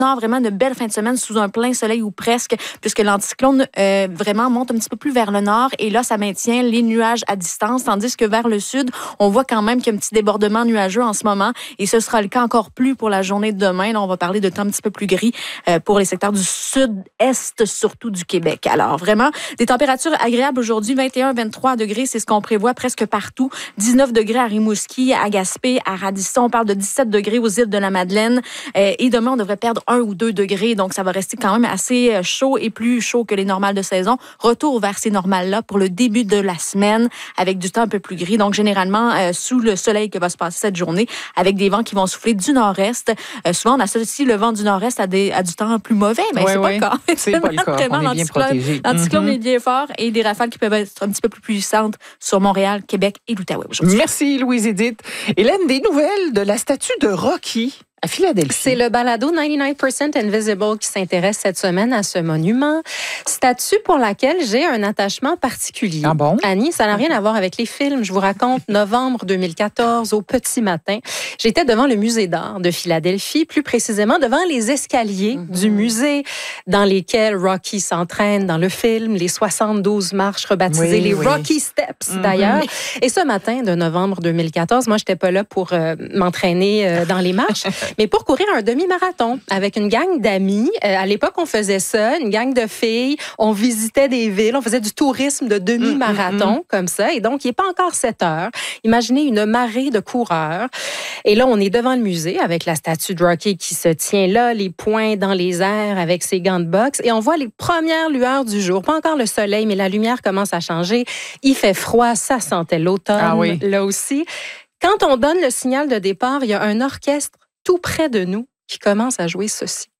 Nord, vraiment une belle fin de semaine sous un plein soleil ou presque, puisque l'anticyclone vraiment monte un petit peu plus vers le nord et là, ça maintient les nuages à distance, tandis que vers le sud, on voit quand même qu'il y a un petit débordement nuageux en ce moment et ce sera le cas encore plus pour la journée de demain. Là, on va parler de temps un petit peu plus gris pour les secteurs du sud-est, surtout du Québec. Alors, vraiment, des températures agréables aujourd'hui, 21-23 degrés, c'est ce qu'on prévoit presque partout. 19 degrés à Rimouski, à Gaspé, à Radisson. On parle de 17 degrés aux îles de la Madeleine. Et demain, on devrait perdre 1 ou 2 degrés. Donc, ça va rester quand même assez chaud et plus chaud que les normales de saison. Retour vers ces normales-là pour le début de la semaine avec du temps un peu plus gris. Donc, généralement, sous le soleil que va se passer cette journée avec des vents qui vont souffler du nord-est. Souvent, on associe le vent du nord-est à du temps plus mauvais, mais c'est pas le cas. C'est pas le cas. On est bien protégé. L'anticyclone est bien fort et des rafales qui peuvent être un petit peu plus puissantes sur Montréal, Québec et l'Outaouais aujourd'hui. Merci, Louise-Édith. Hélène, des nouvelles de la statue de Rocky à Philadelphie. C'est le balado 99% Invisible qui s'intéresse cette semaine à ce monument. Statue pour laquelle j'ai un attachement particulier. Ah bon? Annie, ça n'a rien à voir avec les films. Je vous raconte, novembre 2014, au petit matin, j'étais devant le musée d'art de Philadelphie, plus précisément devant les escaliers du musée dans lesquels Rocky s'entraîne dans le film, les 72 marches rebaptisées, les Rocky Steps d'ailleurs. Et ce matin de novembre 2014, moi, j'étais pas là pour m'entraîner dans les marches, mais pour courir un demi-marathon avec une gang d'amis. À l'époque, on faisait ça, une gang de filles. On visitait des villes, on faisait du tourisme de demi-marathon comme ça. Et donc, il n'est pas encore 7 heures. Imaginez une marée de coureurs. Et là, on est devant le musée avec la statue de Rocky qui se tient là, les poings dans les airs avec ses gants de boxe. Et on voit les premières lueurs du jour. Pas encore le soleil, mais la lumière commence à changer. Il fait froid, ça sentait l'automne là aussi. Quand on donne le signal de départ, il y a un orchestre tout près de nous qui commence à jouer ceci.